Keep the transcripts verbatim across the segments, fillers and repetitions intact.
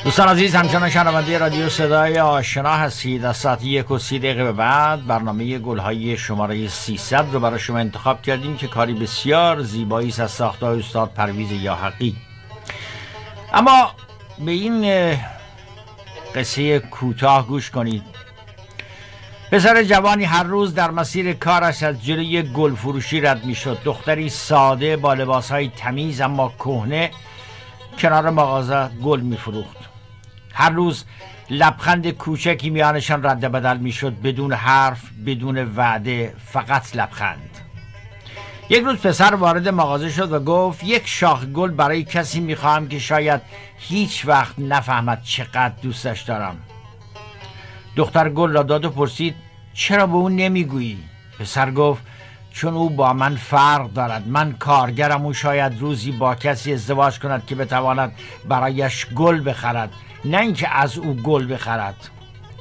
دوستان عزیز، همچنان شنونده رادیو صدای آشنا هستید. از ساعت یک و سی دقیقه به بعد برنامه گلهای شماره سیصد رو برای شما انتخاب کردیم که کاری بسیار زیبایی است از ساخته استاد پرویز یاحقی. اما به این قصه کوتاه گوش کنید. پسر جوانی هر روز در مسیر کارش از جلوی گل فروشی رد می شد. دختری ساده با لباسهای تمیز اما کهنه کنار مغازه گل می فروخت. هر روز لبخند کوچکی میانشان رد بدل می شد، بدون حرف، بدون وعده، فقط لبخند. یک روز پسر وارد مغازه شد و گفت یک شاخ گل برای کسی می خواهم که شاید هیچ وقت نفهمد چقدر دوستش دارم. دختر گل را داد و پرسید چرا به اون نمیگویی؟ پسر گفت چون او با من فرق دارد. من کارگرم، او شاید روزی با کسی ازدواج کند که بتواند برایش گل بخرد، نه اینکه از او گل بخرد.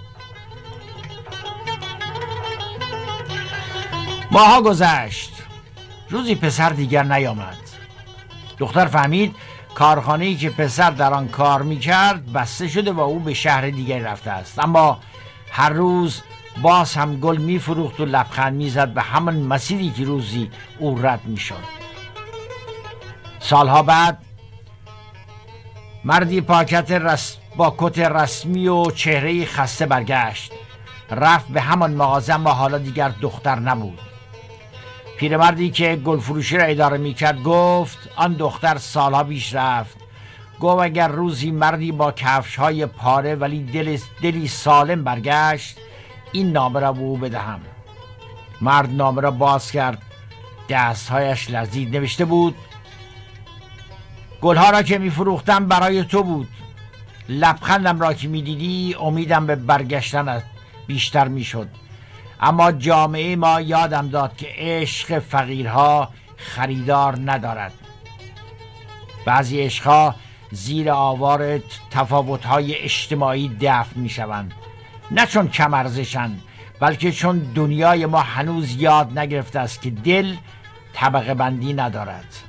ماها گذشت. روزی پسر دیگر نیامد. دختر فهمید کارخانه‌ای که پسر در آن کار میکرد بسته شده و او به شهر دیگر رفته است. اما هر روز باز هم گل میفروخت و لبخند میزد به همان مسیری که روزی او رد میشد. سالها بعد مردی پاکت رس... با کت رسمی و چهره خسته برگشت. رفت به همان مغازه اما حالا دیگر دختر نبود. پیرمردی که گل فروشی را اداره میکرد گفت آن دختر سالها پیش رفت. گفت اگر روزی مردی با کفش های پاره ولی دل... دلی سالم برگشت، این نامه را به او بدهم. مرد نامه را باز کرد. دستهایش لرزید. نوشته بود گلها را که می فروختم برای تو بود. لبخندم را که می دیدی امیدم به برگشتنت بیشتر می شد. اما جامعه ما یادم داد که عشق فقیرها خریدار ندارد. بعضی عشقها زیر آوار تفاوت‌های اجتماعی دفن می‌شوند، نه چون کم ارزشند، بلکه چون دنیای ما هنوز یاد نگرفته است که دل طبقه بندی ندارد.